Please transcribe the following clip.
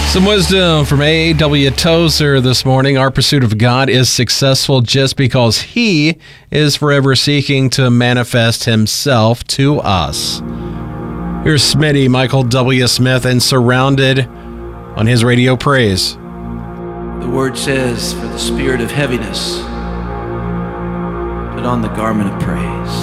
Some wisdom from A.W. Tozer this morning. Our pursuit of God is successful just because He is forever seeking to manifest Himself to us. Here's Smitty, Michael W. Smith, and Surrounded on his radio praise. The word says, for the spirit of heaviness, put on the garment of praise.